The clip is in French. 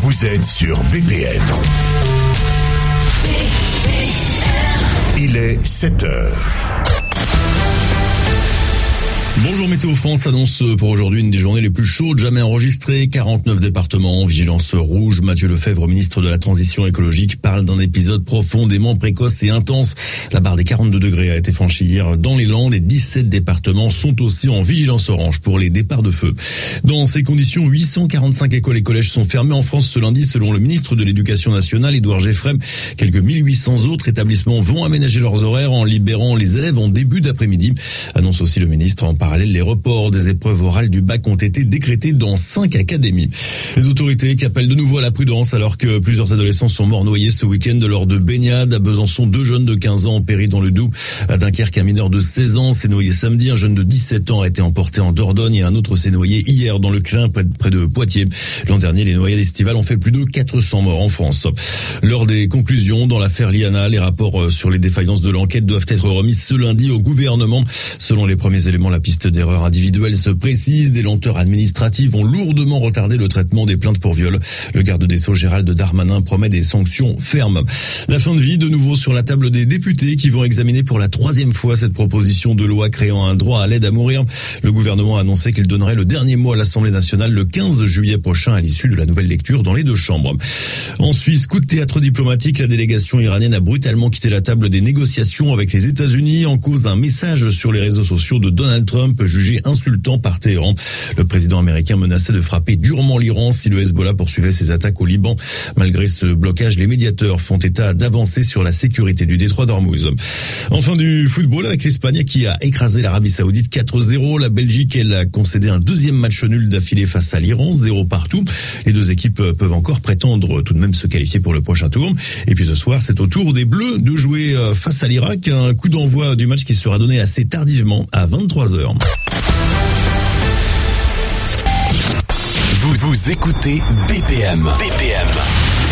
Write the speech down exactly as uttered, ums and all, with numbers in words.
Vous êtes sur B P M. Il est sept heures. Bonjour, Météo France annonce pour aujourd'hui une des journées les plus chaudes jamais enregistrées. quarante-neuf départements en vigilance rouge. Mathieu Lefebvre, ministre de la Transition écologique, parle d'un épisode profondément précoce et intense. La barre des quarante-deux degrés a été franchie hier dans les Landes et dix-sept départements sont aussi en vigilance orange pour les départs de feu. Dans ces conditions, huit cent quarante-cinq écoles et collèges sont fermés en France ce lundi selon le ministre de l'Éducation nationale, Édouard Geffrem. Quelques mille huit cents autres établissements vont aménager leurs horaires en libérant les élèves en début d'après-midi. Annonce aussi le ministre. En parallèle, les reports des épreuves orales du bac ont été décrétés dans cinq académies. Les autorités qui appellent de nouveau à la prudence alors que plusieurs adolescents sont morts noyés ce week-end lors de baignades. À Besançon, deux jeunes de quinze ans ont péri dans le Doubs. À Dunkerque, un mineur de seize ans s'est noyé samedi. Un jeune de dix-sept ans a été emporté en Dordogne et un autre s'est noyé hier dans le Clin, près de Poitiers. L'an dernier, les noyades estivales ont fait plus de quatre cents morts en France. Lors des conclusions dans l'affaire Liana, les rapports sur les défaillances de l'enquête doivent être remis ce lundi au gouvernement. Selon les premiers éléments, la piste d'erreur individuelle se précise. Des lenteurs administratives ont lourdement retardé le traitement des plaintes pour viol. Le garde des Sceaux Gérald Darmanin promet des sanctions fermes. La fin de vie de nouveau sur la table des députés qui vont examiner pour la troisième fois cette proposition de loi créant un droit à l'aide à mourir. Le gouvernement a annoncé qu'il donnerait le dernier mot à l'Assemblée nationale le quinze juillet prochain à l'issue de la nouvelle lecture dans les deux chambres. En Suisse, coup de théâtre diplomatique, la délégation iranienne a brutalement quitté la table des négociations avec les États-Unis en cause d'un message sur les réseaux sociaux de Donald Trump jugé insultant par Téhéran. Le président américain menaçait de frapper durement l'Iran si le Hezbollah poursuivait ses attaques au Liban. Malgré ce blocage, les médiateurs font état d'avancer sur la sécurité du détroit d'Ormuz. Enfin du football avec l'Espagne qui a écrasé l'Arabie Saoudite quatre zéro. La Belgique, elle a concédé un deuxième match nul d'affilée face à l'Iran, zéro partout. Les deux équipes peuvent encore prétendre tout de même se qualifier pour le prochain tour. Et puis ce soir, c'est au tour des Bleus de jouer face à l'Irak. Un coup d'envoi du match qui sera donné assez tardivement à vingt-trois heures. Vous, vous écoutez B P M. B P M.